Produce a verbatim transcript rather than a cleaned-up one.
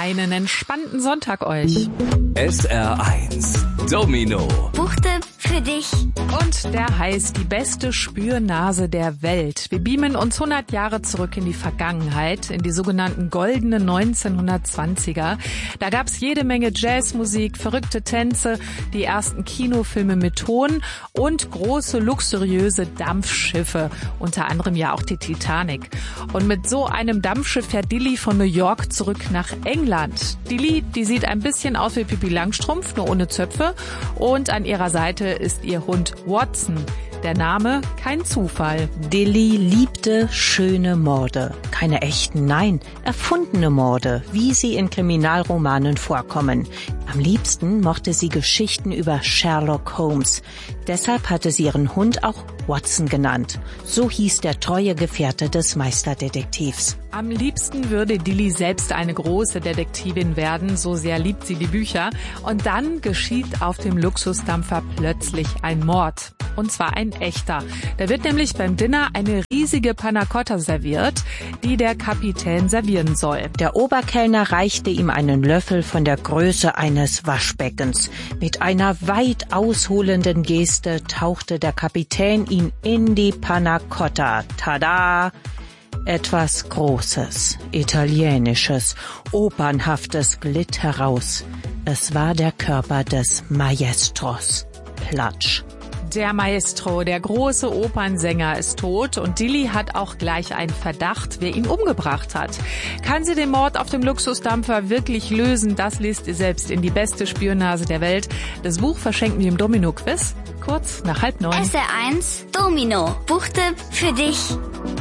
Einen entspannten Sonntag euch. S R eins Domino. Buchtipp für dich. Und der heißt die beste Spürnase der Welt. Wir beamen uns hundert Jahre zurück in die Vergangenheit, in die sogenannten goldenen neunzehnhundertzwanziger. Da gab's jede Menge Jazzmusik, verrückte Tänze, die ersten Kinofilme mit Ton und große luxuriöse Dampfschiffe, unter anderem ja auch die Titanic. Und mit so einem Dampfschiff fährt Dilly von New York zurück nach England. Dilly, die sieht ein bisschen aus wie Pippi Langstrumpf, nur ohne Zöpfe. Und an ihrer Seite ist ihr Hund Watson. Der Name kein Zufall. Dilly liebte schöne Morde. Keine echten, nein, erfundene Morde, wie sie in Kriminalromanen vorkommen. Am liebsten mochte sie Geschichten über Sherlock Holmes. Deshalb hatte sie ihren Hund auch Watson genannt. So hieß der treue Gefährte des Meisterdetektivs. Am liebsten würde Dilly selbst eine große Detektivin werden, so sehr liebt sie die Bücher. Und dann geschieht auf dem Luxusdampfer plötzlich ein Mord. Und zwar ein echter. Da wird nämlich beim Dinner eine riesige Panna Cotta serviert, die der Kapitän servieren soll. Der Oberkellner reichte ihm einen Löffel von der Größe eines Waschbeckens. Mit einer weit ausholenden Geste tauchte der Kapitän ihn in die Panna Cotta. Tada! Etwas Großes, Italienisches, Opernhaftes glitt heraus. Es war der Körper des Maestros. Platsch. Der Maestro, der große Opernsänger, ist tot und Dilly hat auch gleich einen Verdacht, wer ihn umgebracht hat. Kann sie den Mord auf dem Luxusdampfer wirklich lösen? Das lest ihr selbst in die beste Spürnase der Welt. Das Buch verschenken wir im Domino-Quiz, kurz nach halb neun. S R eins Domino. Buchtipp für dich.